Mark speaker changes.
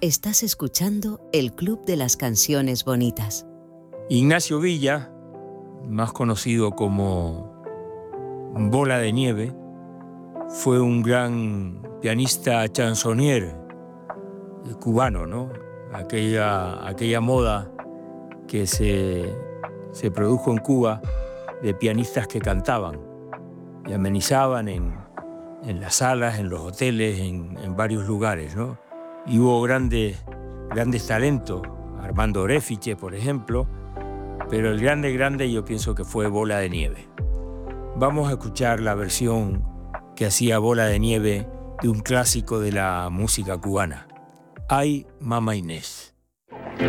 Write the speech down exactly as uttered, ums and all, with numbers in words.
Speaker 1: Estás escuchando el Club de las Canciones Bonitas.
Speaker 2: Ignacio Villa, más conocido como Bola de Nieve, fue un gran pianista chansonnier cubano, ¿no? Aquella, aquella moda que se, se produjo en Cuba de pianistas que cantaban y amenizaban en, en las salas, en los hoteles, en, en varios lugares, ¿no? Y hubo grandes, grandes talentos, Armando Orefiche, por ejemplo, pero el grande, grande yo pienso que fue Bola de Nieve. Vamos a escuchar la versión que hacía Bola de Nieve de un clásico de la música cubana, Ay, Mama Inés.